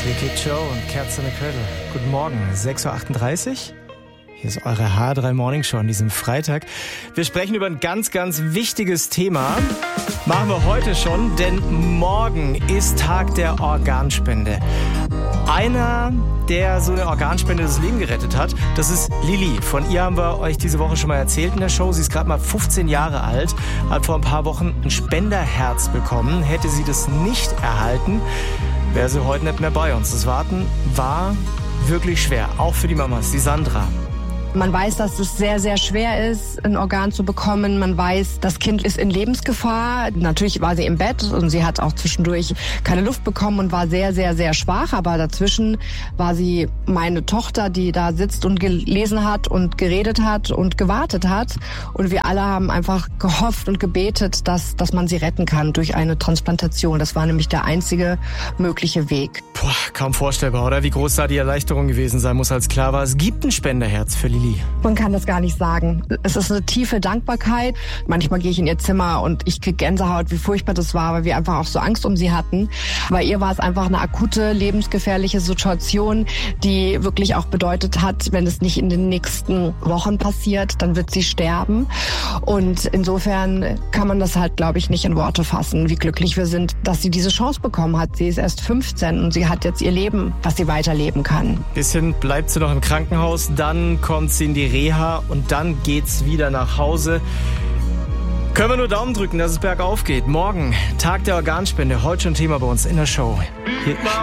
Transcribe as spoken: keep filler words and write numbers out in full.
Wicked Joe und Cats in the Cradle. Guten Morgen, sechs Uhr achtunddreißig. Hier ist eure H drei Morning Show an diesem Freitag. Wir sprechen über ein ganz, ganz wichtiges Thema. Machen wir heute schon, denn morgen ist Tag der Organspende. Einer, der so eine Organspende das Leben gerettet hat, das ist Lilly. Von ihr haben wir euch diese Woche schon mal erzählt in der Show. Sie ist gerade mal fünfzehn Jahre alt, hat vor ein paar Wochen ein Spenderherz bekommen. Hätte sie das nicht erhalten, wäre sie heute nicht mehr bei uns. Das Warten war wirklich schwer, auch für die Mamas, die Sandra. Man weiß, dass es sehr, sehr schwer ist, ein Organ zu bekommen. Man weiß, das Kind ist in Lebensgefahr. Natürlich war sie im Bett und sie hat auch zwischendurch keine Luft bekommen und war sehr, sehr, sehr schwach. Aber dazwischen war sie meine Tochter, die da sitzt und gelesen hat und geredet hat und gewartet hat. Und wir alle haben einfach gehofft und gebetet, dass, dass man sie retten kann durch eine Transplantation. Das war nämlich der einzige mögliche Weg. Boah, kaum vorstellbar, oder? Wie groß da die Erleichterung gewesen sein muss, als klar war, es gibt ein Spenderherz für Lilly. Man kann das gar nicht sagen. Es ist eine tiefe Dankbarkeit. Manchmal gehe ich in ihr Zimmer und ich kriege Gänsehaut, wie furchtbar das war, weil wir einfach auch so Angst um sie hatten. Bei ihr war es einfach eine akute, lebensgefährliche Situation, die wirklich auch bedeutet hat, wenn es nicht in den nächsten Wochen passiert, dann wird sie sterben. Und insofern kann man das halt, glaube ich, nicht in Worte fassen, wie glücklich wir sind, dass sie diese Chance bekommen hat. Sie ist erst fünfzehn und sie hat jetzt ihr Leben, was sie weiterleben kann. Bisschen bleibt sie noch im Krankenhaus, dann kommt sie in die Reha und dann geht's wieder nach Hause. Können wir nur Daumen drücken, dass es bergauf geht. Morgen, Tag der Organspende, heute schon Thema bei uns in der Show. Hier